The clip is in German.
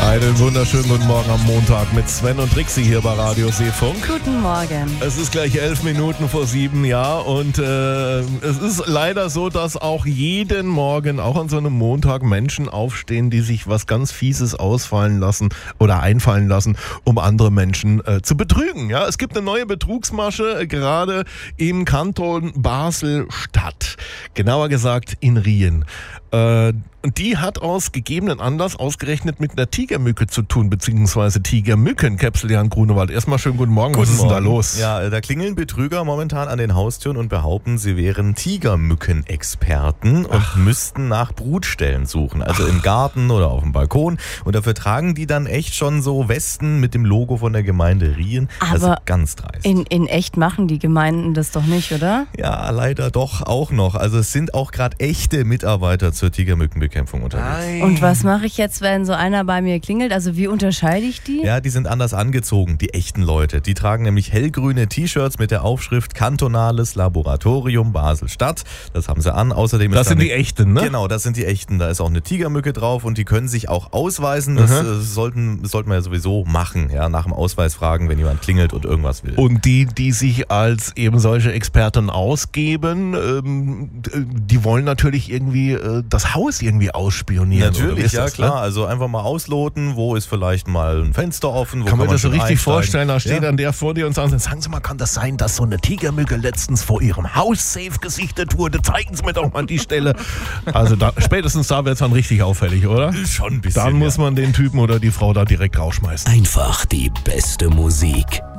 Einen wunderschönen guten Morgen am Montag mit Sven und Trixi hier bei Radio Seefunk. Guten Morgen. Es ist gleich 11 Minuten vor 7, ja, und es ist leider so, dass auch jeden Morgen, auch an so einem Montag, Menschen aufstehen, die sich was ganz Fieses einfallen lassen, um andere Menschen zu betrügen. Ja, es gibt eine neue Betrugsmasche, gerade im Kanton Basel-Stadt, genauer gesagt in Rien. Und die hat aus gegebenen Anlass ausgerechnet mit einer Tigermücke zu tun, beziehungsweise Tigermücken. Käpsel-Jan Grunewald. Erstmal schönen guten Morgen. Was ist denn da los? Ja, da klingeln Betrüger momentan an den Haustüren und behaupten, sie wären Tigermückenexperten und müssten nach Brutstellen suchen. Also im Garten oder auf dem Balkon. Und dafür tragen die dann echt schon so Westen mit dem Logo von der Gemeinde Rien. Also Aber ganz dreist. in echt machen die Gemeinden das doch nicht, oder? Ja, leider doch auch noch. Also es sind auch gerade echte Mitarbeiter zur Tigermückenbekämpfung unterwegs. Und was mache ich jetzt, wenn so einer bei mir klingelt? Also wie unterscheide ich die? Ja, die sind anders angezogen, die echten Leute. Die tragen nämlich hellgrüne T-Shirts mit der Aufschrift Kantonales Laboratorium Basel-Stadt. Das haben sie an. Außerdem Das sind die echten, ne? Genau, das sind die echten. Da ist auch eine Tigermücke drauf und die können sich auch ausweisen. Das sollten wir ja sowieso machen. Ja, nach dem Ausweis fragen, wenn jemand klingelt und irgendwas will. Und die sich als eben solche Experten ausgeben, die wollen natürlich irgendwie das Haus irgendwie ausspionieren. Natürlich, ja das, klar. Ne? Also einfach mal ausloten, wo ist vielleicht mal ein Fenster offen. Wo kann man das so richtig einsteigen. vorstellen? Da steht dann der vor dir und sagt, sagen Sie mal, kann das sein, dass so eine Tigermücke letztens vor Ihrem Haus safe gesichtet wurde? Zeigen Sie mir doch mal die Stelle. Also spätestens da wird es dann richtig auffällig, oder? Schon ein bisschen. Dann muss man den Typen oder die Frau da direkt rausschmeißen. Einfach die beste Musik.